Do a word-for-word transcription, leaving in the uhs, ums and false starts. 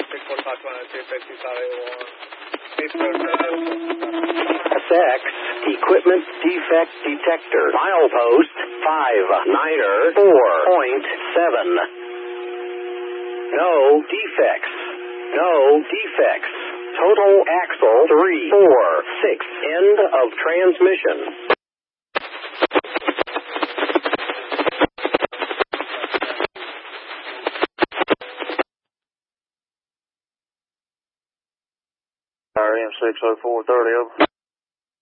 six four five two six six five eight one. S X Equipment Defect Detector. Milepost five niner four point seven. No defects. No defects. Total axle three four six. End of transmission. R M six oh four thirty over.